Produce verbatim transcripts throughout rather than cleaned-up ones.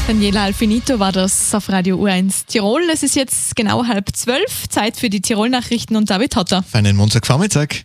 Daniela Alfinito war das auf Radio U eins Tirol. Es ist jetzt genau halb zwölf, Zeit für die Tirol-Nachrichten und David Hotter. Für einen Montagvormittag.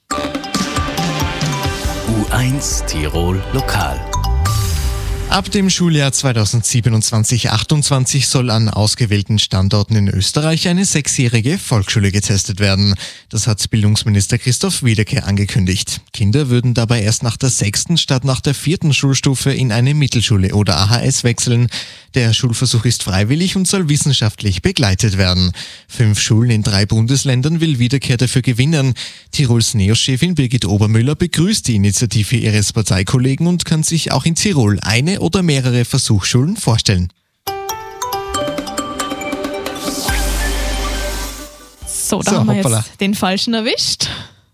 U eins Tirol Lokal. Ab dem Schuljahr zweitausendsiebenundzwanzig achtundzwanzig soll an ausgewählten Standorten in Österreich eine sechsjährige Volksschule getestet werden. Das hat Bildungsminister Christoph Wiederkehr angekündigt. Kinder würden dabei erst nach der sechsten statt nach der vierten Schulstufe in eine Mittelschule oder A H S wechseln. Der Schulversuch ist freiwillig und soll wissenschaftlich begleitet werden. Fünf Schulen in drei Bundesländern will Wiederkehr dafür gewinnen. Tirols NEOS-Chefin Birgit Obermüller begrüßt die Initiative ihres Parteikollegen und kann sich auch in Tirol eine oder mehrere Versuchsschulen vorstellen. So, da So, haben wir hoppala. jetzt den Falschen erwischt.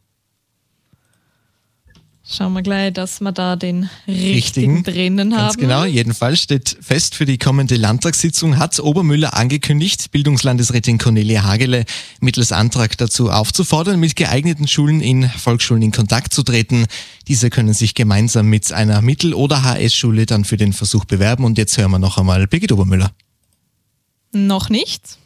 Schauen wir gleich, dass wir da den richtigen, drinnen haben. Ganz genau, jedenfalls steht fest, für die kommende Landtagssitzung hat Obermüller angekündigt, Bildungslandesrätin Cornelia Hagele mittels Antrag dazu aufzufordern, mit geeigneten Schulen in Volksschulen in Kontakt zu treten. Diese können sich gemeinsam mit einer Mittel- oder H S-Schule dann für den Versuch bewerben. Und jetzt hören wir noch einmal Birgit Obermüller. Noch nicht.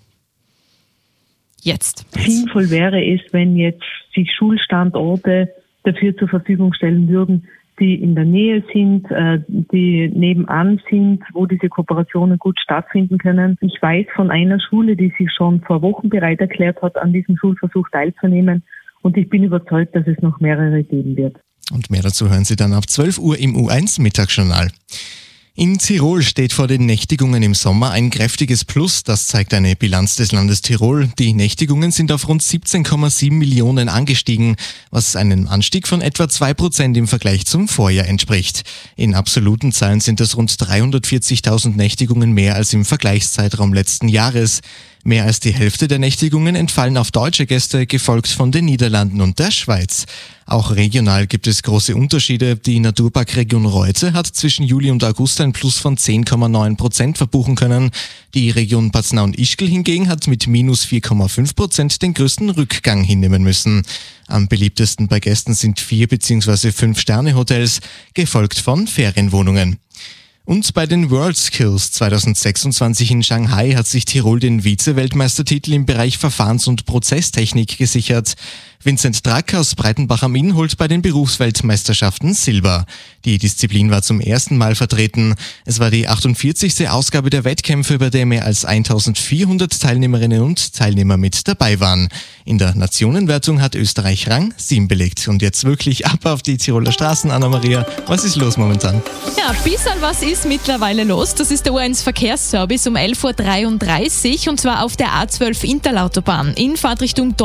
Jetzt. Sinnvoll wäre es, wenn jetzt sich Schulstandorte dafür zur Verfügung stellen würden, die in der Nähe sind, die nebenan sind, wo diese Kooperationen gut stattfinden können. Ich weiß von einer Schule, die sich schon vor Wochen bereit erklärt hat, an diesem Schulversuch teilzunehmen, und ich bin überzeugt, dass es noch mehrere geben wird. Und mehr dazu hören Sie dann ab zwölf Uhr im U eins Mittagsjournal. In Tirol steht vor den Nächtigungen im Sommer ein kräftiges Plus, das zeigt eine Bilanz des Landes Tirol. Die Nächtigungen sind auf rund siebzehn Komma sieben Millionen angestiegen, was einem Anstieg von etwa zwei Prozent im Vergleich zum Vorjahr entspricht. In absoluten Zahlen sind das rund dreihundertvierzigtausend Nächtigungen mehr als im Vergleichszeitraum letzten Jahres. Mehr als die Hälfte der Nächtigungen entfallen auf deutsche Gäste, gefolgt von den Niederlanden und der Schweiz. Auch regional gibt es große Unterschiede. Die Naturparkregion Reute hat zwischen Juli und August ein Plus von zehn Komma neun Prozent verbuchen können. Die Region Paznau und Ischgl hingegen hat mit minus vier Komma fünf Prozent den größten Rückgang hinnehmen müssen. Am beliebtesten bei Gästen sind vier- bzw. fünf-Sterne-Hotels, gefolgt von Ferienwohnungen. Und bei den World Skills zweitausendsechsundzwanzig in Shanghai hat sich Tirol den Vize-Weltmeistertitel im Bereich Verfahrens- und Prozesstechnik gesichert. Vincent Drack aus Breitenbach am Inn holt bei den Berufsweltmeisterschaften Silber. Die Disziplin war zum ersten Mal vertreten. Es war die achtundvierzigste Ausgabe der Wettkämpfe, bei der mehr als eintausendvierhundert Teilnehmerinnen und Teilnehmer mit dabei waren. In der Nationenwertung hat Österreich Rang sieben belegt. Und jetzt wirklich ab auf die Tiroler Straßen, Anna-Maria. Was ist los momentan? Ja, ein bisschen was ist mittlerweile los. Das ist der U eins Verkehrsservice um elf Uhr dreiunddreißig und zwar auf der A zwölf Interlautobahn in Fahrtrichtung